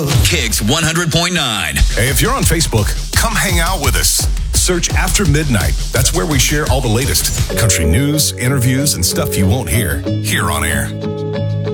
Kicks 100.9. Hey, if you're on Facebook, come hang out with us. Search After Midnight. That's where we share all the latest country news, interviews, and stuff you won't hear here on air.